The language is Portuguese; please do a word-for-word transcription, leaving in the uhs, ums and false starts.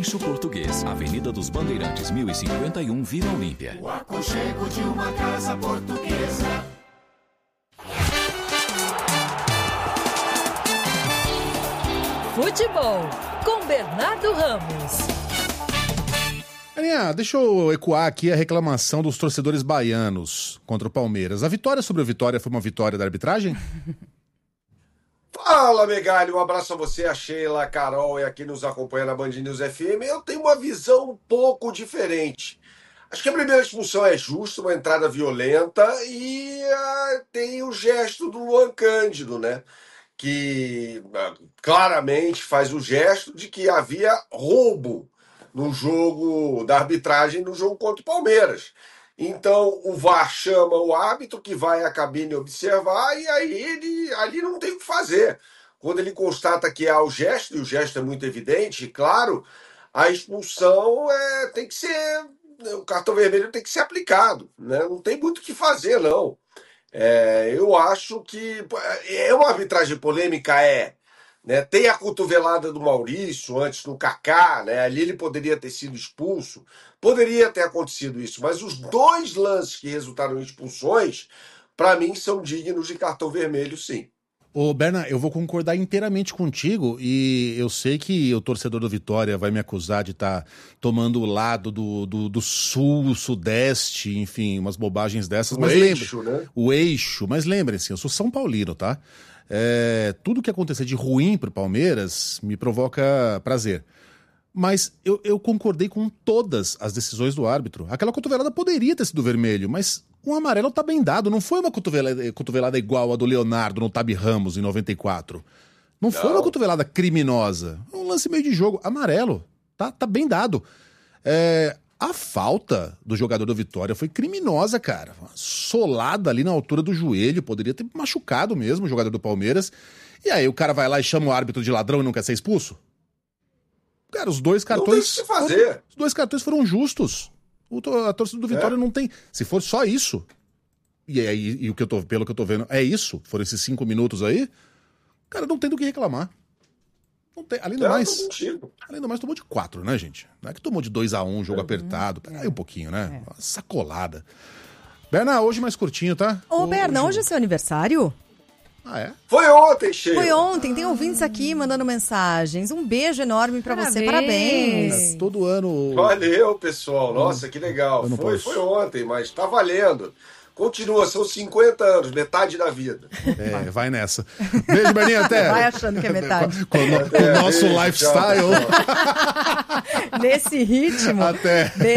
Rancho Português, Avenida dos Bandeirantes, mil e cinquenta e um, Vila Olímpia. O aconchego de uma casa portuguesa. Futebol, com Bernardo Ramos. Aninha, deixa eu ecoar aqui a reclamação dos torcedores baianos contra o Palmeiras. A vitória sobre o Vitória foi uma vitória da arbitragem? Fala, Megali, um abraço a você, a Sheila, a Carol e aqui nos acompanha na Band News F M. Eu tenho uma visão um pouco diferente. Acho que a primeira expulsão é justa, uma entrada violenta e ah, tem o gesto do Luan Cândido, né? Que ah, claramente faz o gesto de que havia roubo no jogo da arbitragem, no jogo contra o Palmeiras. Então o V A R chama o árbitro que vai à cabine observar e aí ele ali não tem o que fazer. Quando ele constata que há o gesto, e o gesto é muito evidente, claro, a expulsão é, tem que ser, o cartão vermelho tem que ser aplicado, né? Não tem muito o que fazer, não. É, eu acho que é uma arbitragem polêmica, é. Né? Tem a cotovelada do Maurício antes no Kaká, né? Ali ele poderia ter sido expulso, poderia ter acontecido isso, mas os dois lances que resultaram em expulsões, para mim, são dignos de cartão vermelho, sim. Ô, Berna, eu vou concordar inteiramente contigo e eu sei que o torcedor do Vitória vai me acusar de estar tá tomando o lado do, do, do sul, sudeste, enfim, umas bobagens dessas. O mas eixo, lembre, né? O eixo, mas lembrem-se, eu sou São Paulino, tá? É, tudo que acontecer de ruim pro Palmeiras me provoca prazer. Mas eu, eu concordei com todas as decisões do árbitro. Aquela cotovelada poderia ter sido vermelho, mas o amarelo tá bem dado. Não foi uma cotovelada, cotovelada igual a do Leonardo no Tabi Ramos em noventa e quatro. Não, não foi uma cotovelada criminosa. Um lance meio de jogo. Amarelo. Tá, tá bem dado. É, a falta do jogador do Vitória foi criminosa, cara. Uma solada ali na altura do joelho. Poderia ter machucado mesmo o jogador do Palmeiras. E aí o cara vai lá e chama o árbitro de ladrão e não quer ser expulso? Cara, os dois cartões... Não tem o que se fazer. Foram, os dois cartões foram justos. O, a torcida do Vitória é. não tem... Se for só isso, e, e, e o que eu tô, pelo que eu tô vendo, é isso, foram esses cinco minutos aí, cara, não tem do que reclamar. Não tem, além do é, mais... Além do mais, tomou de quatro, né, gente? Não é que tomou de dois a um, jogo é. apertado. Pera aí um pouquinho, né? É. Uma sacolada. Berna, hoje mais curtinho, tá? Ô, Berna, hoje é seu aniversário? Ah, é? Foi ontem, Sheila. Foi ontem, tem ouvintes aqui mandando mensagens. Um beijo enorme pra Parabéns. você, parabéns. Todo ano... Valeu, pessoal. Nossa, que legal. Foi, foi ontem, mas tá valendo. Continua, são cinquenta anos, metade da vida. É, vai nessa. Beijo, Berninha, até. Vai achando que é metade. Com, com, com o nosso beijo, lifestyle. Tchau, Nesse ritmo. Até.